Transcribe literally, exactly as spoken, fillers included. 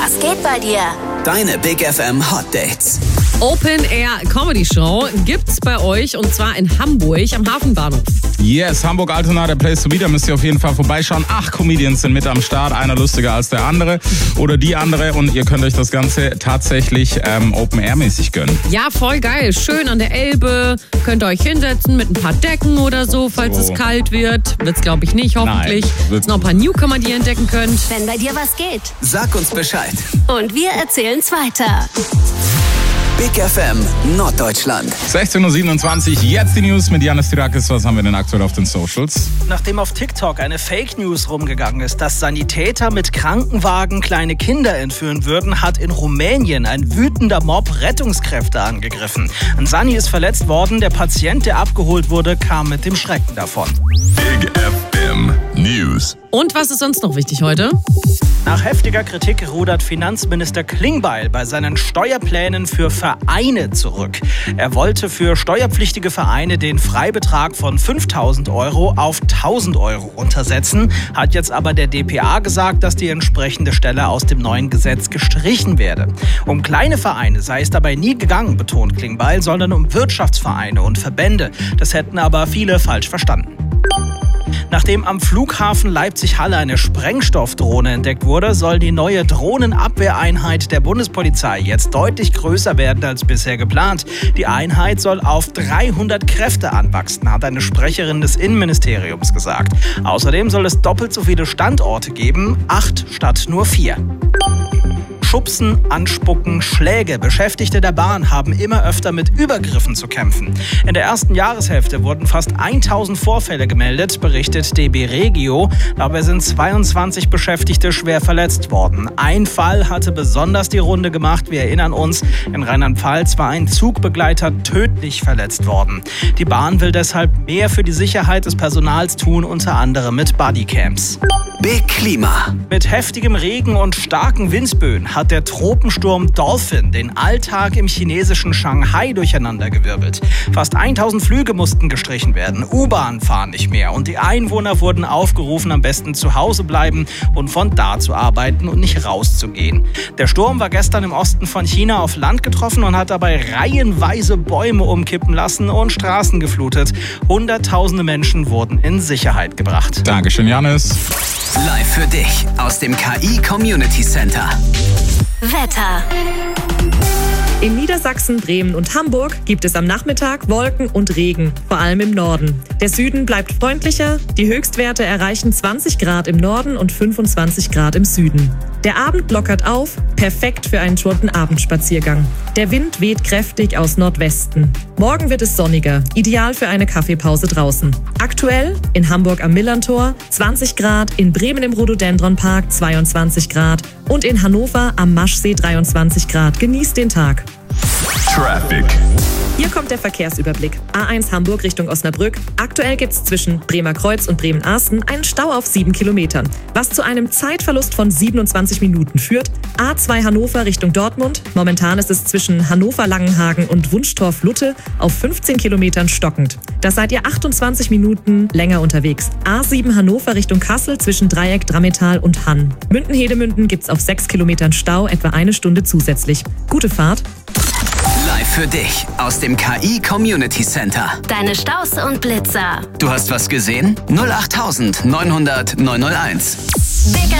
Was geht bei dir? Deine Big F M Hot Dates. Open Air Comedy Show gibt's bei euch und zwar in Hamburg am Hafenbahnhof. Yes, Hamburg-Altona, der Place to be, da müsst ihr auf jeden Fall vorbeischauen. Acht Comedians sind mit am Start, einer lustiger als der andere oder die andere und ihr könnt euch das Ganze tatsächlich ähm, Open-Air-mäßig gönnen. Ja, voll geil. Schön an der Elbe. Könnt ihr euch hinsetzen mit ein paar Decken oder so, falls So. es kalt wird. Wird's glaube ich nicht, hoffentlich. Nein, Es wird's noch ein paar Newcomer, die ihr entdecken könnt. Wenn bei dir was geht. Sag uns Bescheid. Und wir erzählen's weiter. Big F M Norddeutschland. sechzehn Uhr siebenundzwanzig, jetzt die News mit Janis Tirakis. Was haben wir denn aktuell auf den Socials? Nachdem auf TikTok eine Fake News rumgegangen ist, dass Sanitäter mit Krankenwagen kleine Kinder entführen würden, hat in Rumänien ein wütender Mob Rettungskräfte angegriffen. Ein Sani ist verletzt worden, der Patient, der abgeholt wurde, kam mit dem Schrecken davon. Big F M News. Und was ist sonst noch wichtig heute? Nach heftiger Kritik rudert Finanzminister Klingbeil bei seinen Steuerplänen für Vereine zurück. Er wollte für steuerpflichtige Vereine den Freibetrag von fünftausend Euro auf tausend Euro runtersetzen, hat jetzt aber der D P A gesagt, dass die entsprechende Stelle aus dem neuen Gesetz gestrichen werde. Um kleine Vereine sei es dabei nie gegangen, betont Klingbeil, sondern um Wirtschaftsvereine und Verbände. Das hätten aber viele falsch verstanden. Nachdem am Flughafen Leipzig-Halle eine Sprengstoffdrohne entdeckt wurde, soll die neue Drohnenabwehreinheit der Bundespolizei jetzt deutlich größer werden als bisher geplant. Die Einheit soll auf dreihundert Kräfte anwachsen, hat eine Sprecherin des Innenministeriums gesagt. Außerdem soll es doppelt so viele Standorte geben, acht statt nur vier. Schubsen, Anspucken, Schläge. Beschäftigte der Bahn haben immer öfter mit Übergriffen zu kämpfen. In der ersten Jahreshälfte wurden fast tausend Vorfälle gemeldet, berichtet D B Regio. Dabei sind zweiundzwanzig Beschäftigte schwer verletzt worden. Ein Fall hatte besonders die Runde gemacht. Wir erinnern uns, in Rheinland-Pfalz war ein Zugbegleiter tödlich verletzt worden. Die Bahn will deshalb mehr für die Sicherheit des Personals tun, unter anderem mit Bodycams. Big Klima. Mit heftigem Regen und starken Windböen hat der Tropensturm Dolphin den Alltag im chinesischen Shanghai durcheinandergewirbelt. Fast tausend Flüge mussten gestrichen werden, U-Bahnen fahren nicht mehr und die Einwohner wurden aufgerufen, am besten zu Hause bleiben und von da zu arbeiten und nicht rauszugehen. Der Sturm war gestern im Osten von China auf Land getroffen und hat dabei reihenweise Bäume umkippen lassen und Straßen geflutet. Hunderttausende Menschen wurden in Sicherheit gebracht. Dankeschön, Janis. Live für dich aus dem K I Community Center. Wetter. In Niedersachsen, Bremen und Hamburg gibt es am Nachmittag Wolken und Regen, vor allem im Norden. Der Süden bleibt freundlicher, die Höchstwerte erreichen zwanzig Grad im Norden und fünfundzwanzig Grad im Süden. Der Abend lockert auf, perfekt für einen shorten Abendspaziergang. Der Wind weht kräftig aus Nordwesten. Morgen wird es sonniger, ideal für eine Kaffeepause draußen. Aktuell in Hamburg am Millantor zwanzig Grad, in Bremen im Rhododendronpark zweiundzwanzig Grad und in Hannover am Maschsee dreiundzwanzig Grad. Genießt den Tag. Traffic. Hier kommt der Verkehrsüberblick. A eins Hamburg Richtung Osnabrück. Aktuell gibt es zwischen Bremer Kreuz und Bremen-Arsten einen Stau auf sieben Kilometern, was zu einem Zeitverlust von siebenundzwanzig Minuten führt. A zwei Hannover Richtung Dortmund. Momentan ist es zwischen Hannover-Langenhagen und Wunschtorf-Lutte auf fünfzehn Kilometern stockend. Da seid ihr achtundzwanzig Minuten länger unterwegs. A sieben Hannover Richtung Kassel zwischen Dreieck, Drammetal und Hann. München-Hedemünden gibt's auf sechs Kilometern Stau etwa eine Stunde zusätzlich. Gute Fahrt. Live für dich aus dem K I Community Center. Deine Staus und Blitzer. Du hast was gesehen? null acht neunhundert neunhunderteins. Big